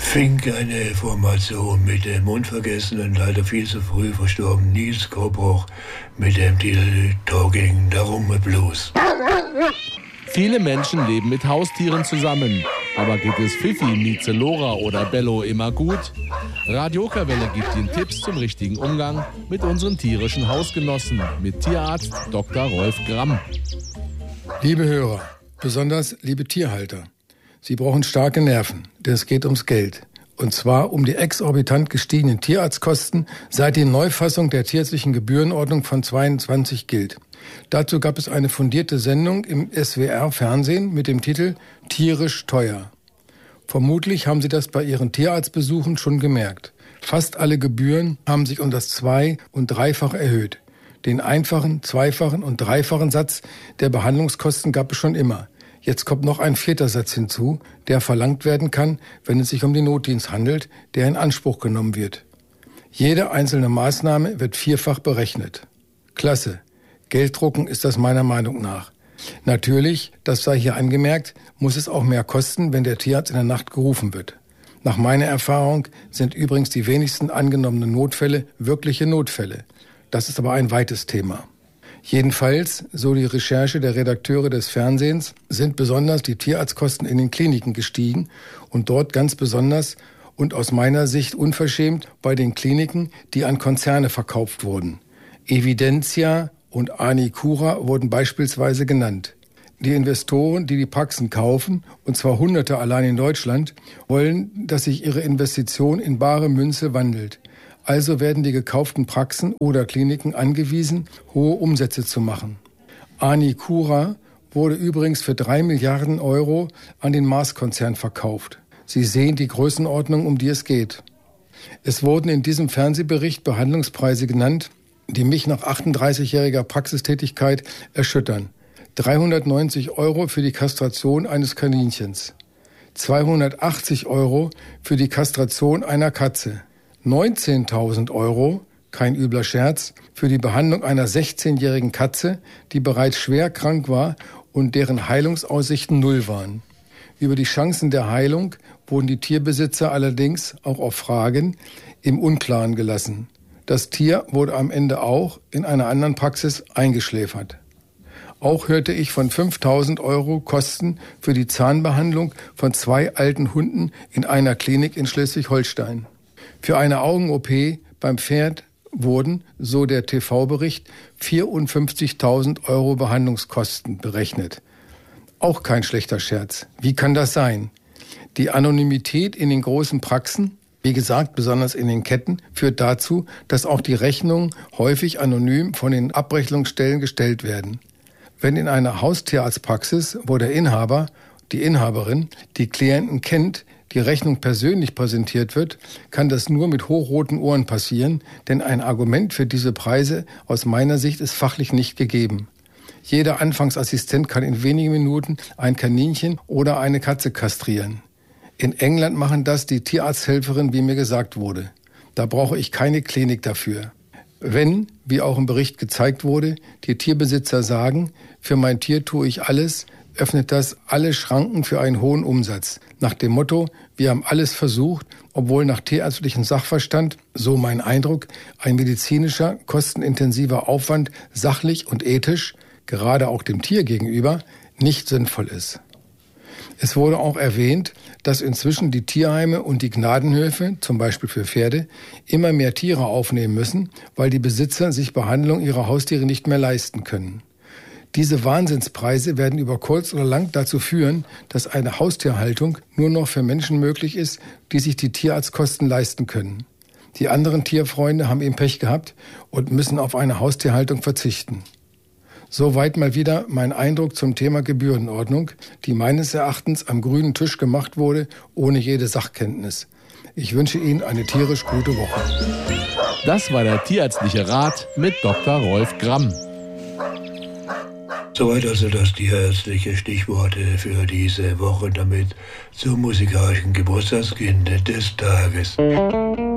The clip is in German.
fing eine Formation mit dem unvergessenen, leider viel zu früh verstorbenen Niels Kobroch mit dem Titel Talking Darumme Blues. Viele Menschen leben mit Haustieren zusammen. Aber geht es Fifi, Mieze, Lora oder Bello immer gut? Radio Okerwelle gibt Ihnen Tipps zum richtigen Umgang mit unseren tierischen Hausgenossen mit Tierarzt Dr. Rolf Gramm. Liebe Hörer, besonders liebe Tierhalter, Sie brauchen starke Nerven, denn es geht ums Geld. Und zwar um die exorbitant gestiegenen Tierarztkosten, seit die Neufassung der tierärztlichen Gebührenordnung von 22 gilt. Dazu gab es eine fundierte Sendung im SWR-Fernsehen mit dem Titel Tierisch teuer. Vermutlich haben Sie das bei Ihren Tierarztbesuchen schon gemerkt. Fast alle Gebühren haben sich um das Zwei- und Dreifach erhöht. Den einfachen, zweifachen und dreifachen Satz der Behandlungskosten gab es schon immer. Jetzt kommt noch ein vierter Satz hinzu, der verlangt werden kann, wenn es sich um den Notdienst handelt, der in Anspruch genommen wird. Jede einzelne Maßnahme wird vierfach berechnet. Klasse. Gelddrucken ist das meiner Meinung nach. Natürlich, das sei hier angemerkt, muss es auch mehr kosten, wenn der Tierarzt in der Nacht gerufen wird. Nach meiner Erfahrung sind übrigens die wenigsten angenommenen Notfälle wirkliche Notfälle. Das ist aber ein weites Thema. Jedenfalls, so die Recherche der Redakteure des Fernsehens, sind besonders die Tierarztkosten in den Kliniken gestiegen und dort ganz besonders und aus meiner Sicht unverschämt bei den Kliniken, die an Konzerne verkauft wurden. Evidentia und Anicura wurden beispielsweise genannt. Die Investoren, die die Praxen kaufen, und zwar Hunderte allein in Deutschland, wollen, dass sich ihre Investition in bare Münze wandelt. Also werden die gekauften Praxen oder Kliniken angewiesen, hohe Umsätze zu machen. Anicura wurde übrigens für 3 Milliarden Euro an den Mars-Konzern verkauft. Sie sehen die Größenordnung, um die es geht. Es wurden in diesem Fernsehbericht Behandlungspreise genannt, die mich nach 38-jähriger Praxistätigkeit erschüttern. 390 Euro für die Kastration eines Kaninchens. 280 Euro für die Kastration einer Katze. 19.000 Euro, kein übler Scherz, für die Behandlung einer 16-jährigen Katze, die bereits schwer krank war und deren Heilungsaussichten null waren. Über die Chancen der Heilung wurden die Tierbesitzer allerdings auch auf Fragen im Unklaren gelassen. Das Tier wurde am Ende auch in einer anderen Praxis eingeschläfert. Auch hörte ich von 5.000 Euro Kosten für die Zahnbehandlung von 2 alten Hunden in einer Klinik in Schleswig-Holstein. Für eine Augen-OP beim Pferd wurden, so der TV-Bericht, 54.000 Euro Behandlungskosten berechnet. Auch kein schlechter Scherz. Wie kann das sein? Die Anonymität in den großen Praxen, wie gesagt, besonders in den Ketten, führt dazu, dass auch die Rechnungen häufig anonym von den Abrechnungsstellen gestellt werden. Wenn in einer Haustierarztpraxis, wo der Inhaber, die Inhaberin, die Klienten kennt, die Rechnung persönlich präsentiert wird, kann das nur mit hochroten Ohren passieren, denn ein Argument für diese Preise aus meiner Sicht ist fachlich nicht gegeben. Jeder Anfangsassistent kann in wenigen Minuten ein Kaninchen oder eine Katze kastrieren. In England machen das die Tierarzthelferin, wie mir gesagt wurde. Da brauche ich keine Klinik dafür. Wenn, wie auch im Bericht gezeigt wurde, die Tierbesitzer sagen, für mein Tier tue ich alles, öffnet das alle Schranken für einen hohen Umsatz. Nach dem Motto, wir haben alles versucht, obwohl nach tierärztlichem Sachverstand, so mein Eindruck, ein medizinischer, kostenintensiver Aufwand sachlich und ethisch, gerade auch dem Tier gegenüber, nicht sinnvoll ist. Es wurde auch erwähnt, dass inzwischen die Tierheime und die Gnadenhöfe, zum Beispiel für Pferde, immer mehr Tiere aufnehmen müssen, weil die Besitzer sich Behandlung ihrer Haustiere nicht mehr leisten können. Diese Wahnsinnspreise werden über kurz oder lang dazu führen, dass eine Haustierhaltung nur noch für Menschen möglich ist, die sich die Tierarztkosten leisten können. Die anderen Tierfreunde haben eben Pech gehabt und müssen auf eine Haustierhaltung verzichten. Soweit mal wieder mein Eindruck zum Thema Gebührenordnung, die meines Erachtens am grünen Tisch gemacht wurde, ohne jede Sachkenntnis. Ich wünsche Ihnen eine tierisch gute Woche. Das war der tierärztliche Rat mit Dr. Rolf Gramm. Soweit also das tierärztliche Stichworte für diese Woche, damit zum musikalischen Geburtstagskind des Tages.